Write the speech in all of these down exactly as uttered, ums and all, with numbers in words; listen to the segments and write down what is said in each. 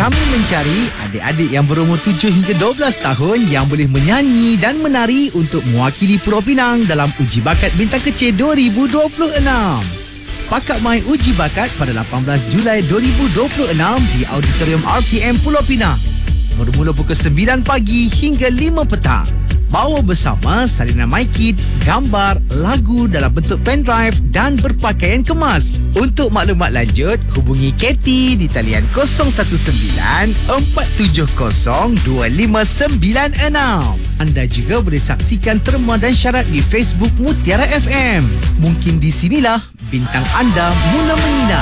Kami mencari adik-adik yang berumur tujuh hingga dua belas tahun yang boleh menyanyi dan menari untuk mewakili Pulau Pinang dalam Uji Bakat Bintang Kecil dua ribu dua puluh enam. Pakat mai uji bakat pada lapan belas Julai dua ribu dua puluh enam di Auditorium R T M Pulau Pinang. Bermula pukul sembilan pagi hingga lima petang. Bawa bersama salinan mic kit, gambar, lagu dalam bentuk pendrive dan berpakaian kemas. Untuk maklumat lanjut, hubungi Katie di talian kosong satu sembilan empat tujuh kosong dua lima sembilan enam. Anda juga boleh saksikan terma dan syarat di Facebook Mutiara F M. Mungkin di sinilah bintang anda mula menyinar.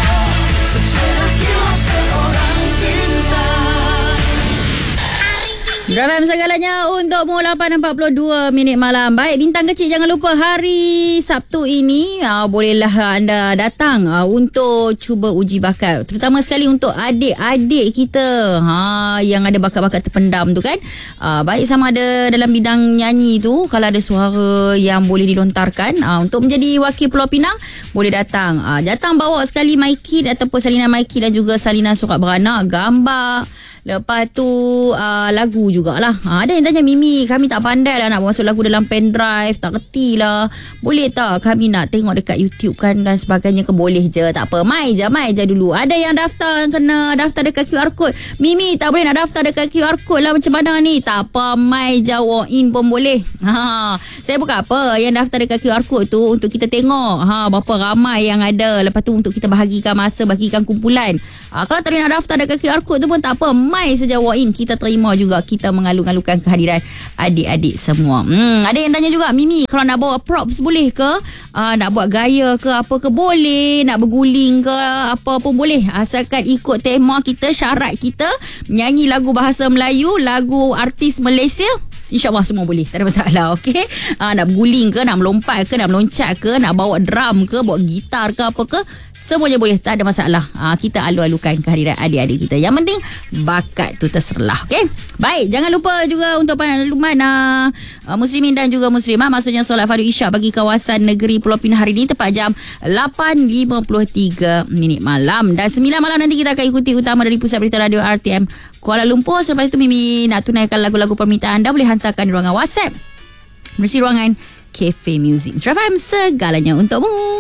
Drama segalanya untuk mu lapan empat puluh dua minit malam. Baik, bintang kecil, jangan lupa hari Sabtu ini uh, bolehlah anda datang uh, untuk cuba uji bakat. Terutama sekali untuk adik-adik kita ha, yang ada bakat-bakat terpendam tu kan. Uh, baik sama ada dalam bidang nyanyi tu, kalau ada suara yang boleh dilontarkan uh, untuk menjadi wakil Pulau Pinang, boleh datang. Uh, datang bawa sekali mic kit ataupun salinan mic kit dan juga salinan surat beranak, gambar. Lepas tu uh, lagu jugalah. Ha, ada yang tanya, Mimi, kami tak pandai lah nak masuk lagu dalam pendrive, tak reti lah. Boleh tak kami nak tengok dekat YouTube kan dan sebagainya ke? Boleh je, tak apa. Mai je, mai je dulu. Ada yang daftar, kena daftar dekat Q R code. Mimi, tak boleh nak daftar dekat Q R code lah, macam mana ni? Tak apa, mai je, walk in pun boleh. Ha, saya bukan apa, yang daftar dekat Q R code tu untuk kita tengok ha, berapa ramai yang ada. Lepas tu untuk kita bahagikan masa, bagikan kumpulan. Ha, kalau tak boleh nak daftar dekat Q R code tu pun tak apa, mai saja walk in, kita terima juga, kita mengalung-alungkan kehadiran adik-adik semua. Hmm, ada yang tanya juga, Mimi, kalau nak bawa props boleh ke? Uh, nak buat gaya ke apa ke boleh, nak berguling ke apa pun boleh, asalkan ikut tema kita, syarat kita, menyanyi lagu bahasa Melayu, lagu artis Malaysia, InsyaAllah semua boleh, tak ada masalah. Okay, uh, nak berguling ke, nak melompat ke, nak meloncat ke, nak bawa drum ke, bawa gitar ke apa ke, semuanya boleh, tak ada masalah. uh, Kita alu-alukan kehadiran adik-adik kita. Yang penting bakat tu terserlah. Okay, baik, jangan lupa juga untuk maklumat uh, uh, muslimin dan juga muslimah, maksudnya solat fardu isyak bagi kawasan negeri Pulau Pinang hari ini tepat jam lapan lima puluh tiga minit malam. Dan sembilan malam nanti kita akan ikuti utama dari Pusat Berita Radio R T M Kuala Lumpur. Selepas itu Mimi nak tunaikan lagu-lagu permintaan anda, boleh hantarkan di ruangan WhatsApp melalui ruangan Cafe Music. Trafam segalanya untukmu.